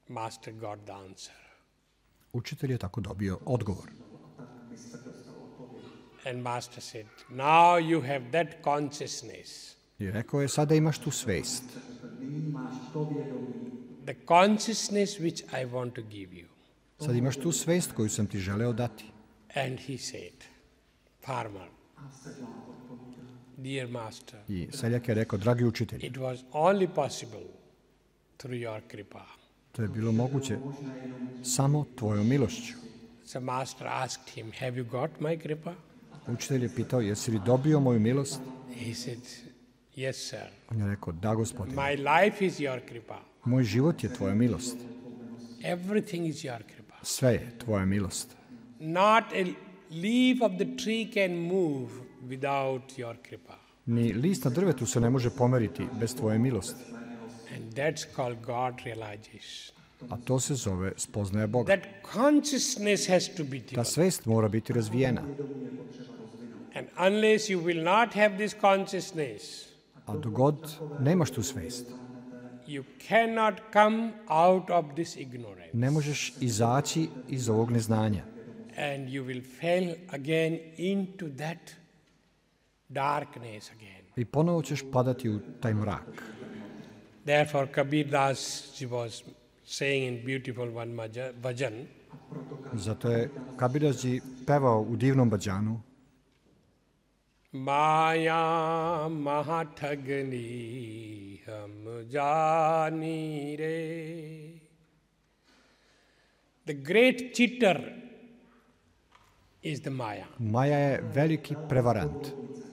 Master got the answer. Učitelj je tako dobio odgovor. And Master said, now you have that consciousness. I rekao je, sada imaš tu svest. The consciousness which I want to give you. Sad imaš tu svest koju sam ti želeo dati. And he said, farmer, dear master, I seljak je rekao, dragi učitelj, it was only possible through your kripa. to je bilo moguće samo tvojom milošću. So master asked him, have you got my kripa? Učitelj je pitao, jesi li dobio moju milost? He said, yes, sir. On je rekao, da, gospodine, My life is your kripa. moj život je tvoja milost. Everything is your kripa. Sve je tvoja milost. Not a leaf of the tree can move without your kripa. Ni list na drvetu se ne može pomeriti bez tvoje milosti. And that's called God realization. A to se zove spoznaja Boga. That consciousness has to be Ta developed. svest mora biti razvijena. And unless you will not have this consciousness, A dok god nemaš tu svest, you cannot come out of this ignorance. ne možeš izaći iz ovog neznanja. And you will fall again into that darkness again. I ponovo ćeš padati u taj mrak. Therefore, Kabir Das was saying in beautiful one bhajan, Zato je Kabirasji pevao u divnom bhađanu: Maya mahathagni ham jani re. The great cheater is the Maya. Maja je veliki prevarant.